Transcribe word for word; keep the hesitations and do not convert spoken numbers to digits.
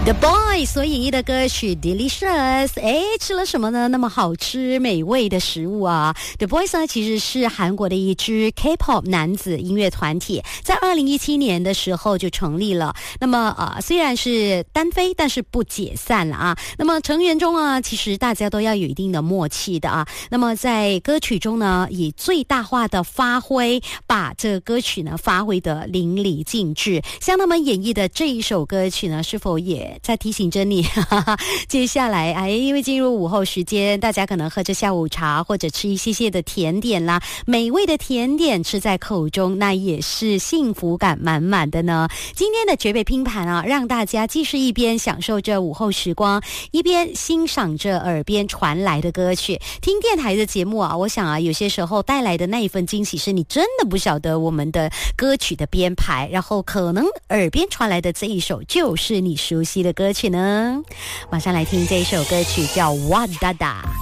The Boys 所演绎的歌曲 Delicious， 哎，吃了什么呢？那么好吃美味的食物啊。 The Boys 呢其实是韩国的一支 K-pop 男子音乐团体，在二零一七年的时候就成立了。那么呃，虽然是单飞，但是不解散了啊。那么成员中啊，其实大家都要有一定的默契的啊。那么在歌曲中呢，以最大化的发挥，把这个歌曲呢发挥得淋漓尽致。像他们演绎的这一首歌曲呢，是否也在提醒着你哈哈，接下来哎，因为进入午后时间，大家可能喝着下午茶，或者吃一些些的甜点啦，美味的甜点吃在口中，那也是幸福感满满的呢。今天的绝美拼盘啊，让大家既是一边享受着午后时光，一边欣赏着耳边传来的歌曲。听电台的节目啊，我想啊，有些时候带来的那一份惊喜是你真的不晓得我们的歌曲的编排，然后可能耳边传来的这一首就是你熟悉的歌曲呢。马上来听这一首歌曲叫哇哒哒。